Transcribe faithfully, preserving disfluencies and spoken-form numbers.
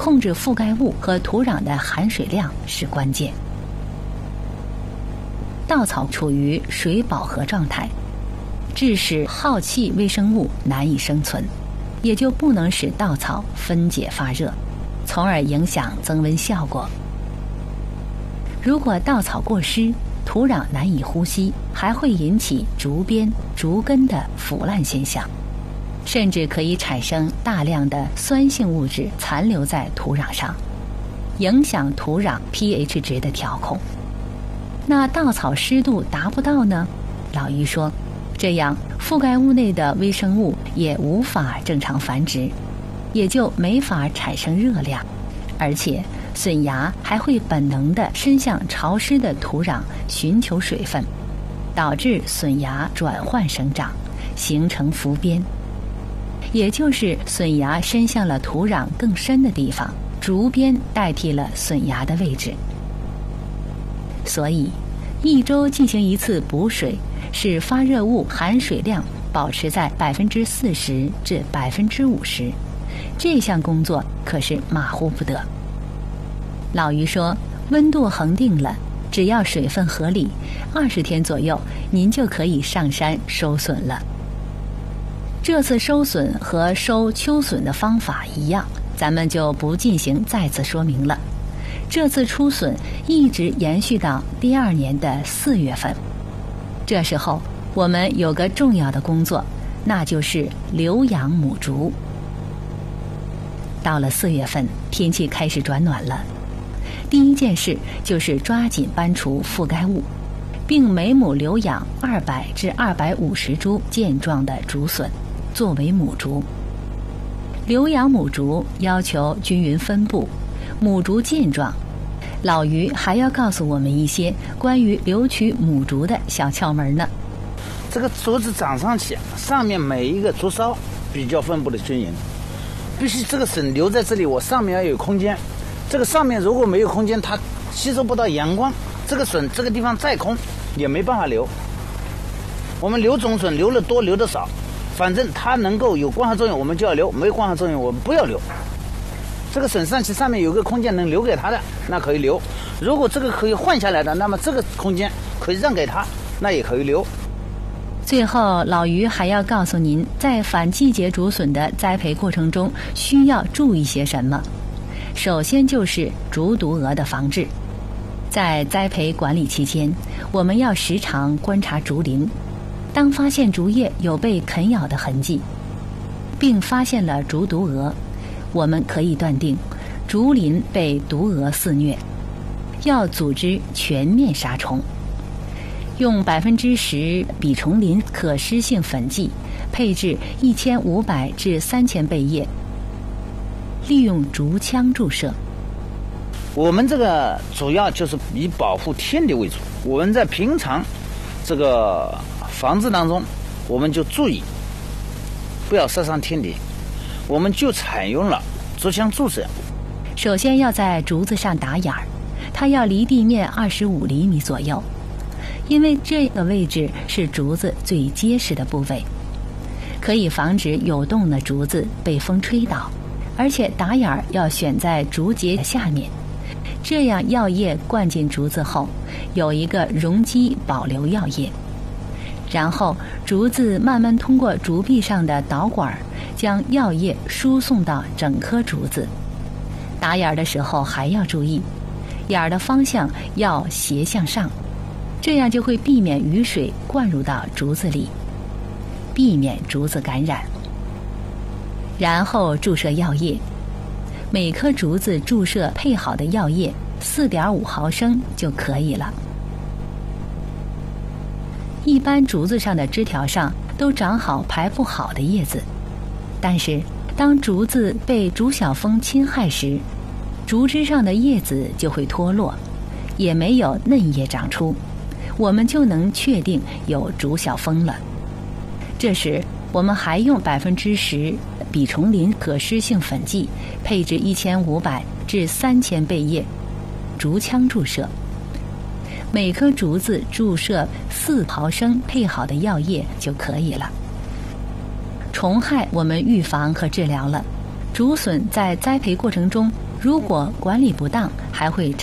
控制覆盖物和土壤的含水量是关键。稻草处于水饱和状态，致使耗气微生物难以生存，也就不能使稻草分解发热，从而影响增温效果。如果稻草过湿，土壤难以呼吸，还会引起竹编、竹根的腐烂现象，甚至可以产生大量的酸性物质残留在土壤上，影响土壤 pH 值的调控。那稻草湿度达不到呢？老于说，这样覆盖物内的微生物也无法正常繁殖，也就没法产生热量，而且笋芽还会本能地伸向潮湿的土壤寻求水分，导致笋芽转换生长，形成浮边。也就是笋芽伸向了土壤更深的地方，竹编代替了笋芽的位置。所以一周进行一次补水，使发热物含水量保持在百分之四十至百分之五十，这项工作可是马虎不得。老于说，温度恒定了，只要水分合理，二十天左右，您就可以上山收笋了。这次收笋和收秋笋的方法一样，咱们就不进行再次说明了。这次出笋一直延续到第二年的四月份，这时候我们有个重要的工作，那就是留养母竹。到了四月份，天气开始转暖了，第一件事就是抓紧搬除覆盖物，并每亩留养二百至二百五十株健壮的竹笋作为母竹。留养母竹要求均匀分布，母竹健壮。老于还要告诉我们一些关于留取母竹的小窍门呢。 这个竹子长上去，上面每一个竹梢比较分布的均匀，必须这个笋留在这里，我上面要有空间。这个上面如果没有空间，它吸收不到阳光，这个笋这个地方再空也没办法留。我们留种笋留的多留的少，反正它能够有光合作用我们就要留，没有光合作用我们不要留。这个笋上去上面有个空间能留给它的，那可以留。如果这个可以换下来的，那么这个空间可以让给它，那也可以留。 最后老于还要告诉您，在反季节竹笋的栽培过程中需要注意些什么。首先就是竹毒蛾的防治。在栽培管理期间，我们要时常观察竹林，当发现竹叶有被啃咬的痕迹，并发现了竹毒蛾，我们可以断定竹林被毒蛾肆虐，要组织全面杀虫。用百分之十吡虫林可施性粉剂，配置一千五百至三千倍液，利用竹枪注射。 我们这个主要就是以保护天敌为主。我们在平常这个防治当中，我们就注意不要射伤天敌，我们就采用了竹枪注射。 首先要在竹子上打眼儿，它要离地面二十五厘米左右，因为这个位置是竹子最结实的部位，可以防止有洞的竹子被风吹倒。而且打眼儿要选在竹节下面，这样药液灌进竹子后，有一个容积保留药液。然后竹子慢慢通过竹壁上的导管，将药液输送到整颗竹子。打眼儿的时候还要注意，眼儿的方向要斜向上，这样就会避免雨水灌入到竹子里，避免竹子感染。然后注射药液，每颗竹子注射配好的药液 四点五毫升就可以了。一般竹子上的枝条上都长好排不好的叶子，但是当竹子被竹小蜂侵害时，竹枝上的叶子就会脱落，也没有嫩叶长出，我们就能确定有竹小蜂了。这时我们还用百分之十吡虫林可施性粉剂，配置一千五百至三千倍液，竹枪注射。每颗竹子注射四毫升配好的药液就可以了。虫害我们预防和治疗了，竹笋在栽培过程中如果管理不当，还会